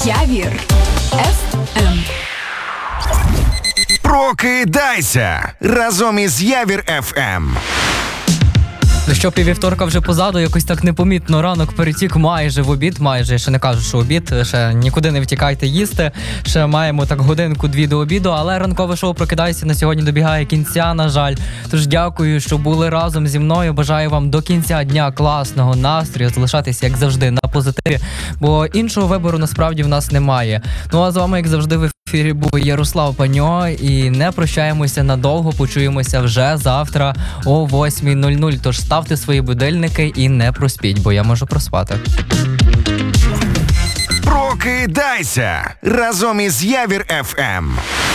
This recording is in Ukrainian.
Явір ФМ. Прокидайся разом із Явір ФМ. Ну що, піввівторка вже позаду, якось так непомітно ранок перетік майже в обід, майже, я ще не кажу, що обід, ще нікуди не втікайте їсти, ще маємо так годинку-дві до обіду, але ранкове шоу «Прокидайся» на сьогодні добігає кінця, на жаль. Тож дякую, що були разом зі мною, бажаю вам до кінця дня класного настрою, залишатися, як завжди, на позитиві, бо іншого вибору насправді в нас немає. Ну а з вами, як завжди, в ефірі був Ярослав Паньо, і не прощаємося надовго, почуємося вже завтра о 8:00, тож ставте свої будильники і не проспіть, бо я можу проспати. Прокидайся разом із Явір ФМ.